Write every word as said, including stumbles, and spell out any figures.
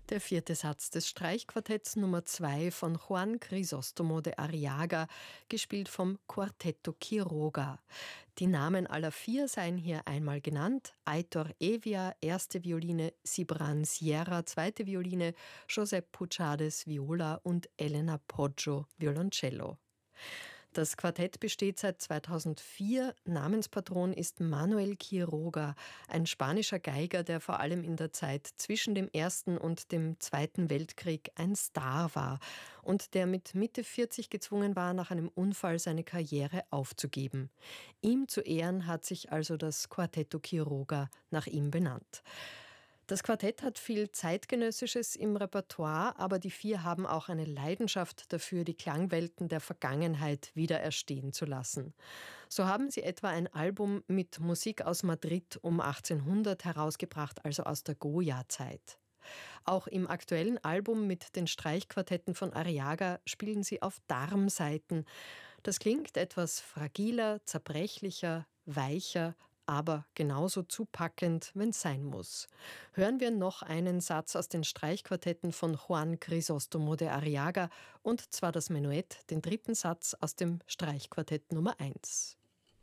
Der vierte Satz des Streichquartetts Nummer zwei von Juan Crisóstomo de Arriaga, gespielt vom Quartetto Quiroga. Die Namen aller vier seien hier einmal genannt: Aitor Evia, erste Violine, Cibran Sierra, zweite Violine, Josep Puchades, Viola und Elena Poggio, Violoncello. Das Quartett besteht seit zweitausendvier. Namenspatron ist Manuel Quiroga, ein spanischer Geiger, der vor allem in der Zeit zwischen dem Ersten und dem Zweiten Weltkrieg ein Star war und der mit Mitte vierzig gezwungen war, nach einem Unfall seine Karriere aufzugeben. Ihm zu Ehren hat sich also das Quartetto Quiroga nach ihm benannt. Das Quartett hat viel Zeitgenössisches im Repertoire, aber die vier haben auch eine Leidenschaft dafür, die Klangwelten der Vergangenheit wieder erstehen zu lassen. So haben sie etwa ein Album mit Musik aus Madrid um achtzehnhundert herausgebracht, also aus der Goya-Zeit. Auch im aktuellen Album mit den Streichquartetten von Arriaga spielen sie auf Darmsaiten. Das klingt etwas fragiler, zerbrechlicher, weicher, aber genauso zupackend, wenn es sein muss. Hören wir noch einen Satz aus den Streichquartetten von Juan Crisóstomo de Arriaga, und zwar das Menuett, den dritten Satz aus dem Streichquartett Nummer eins.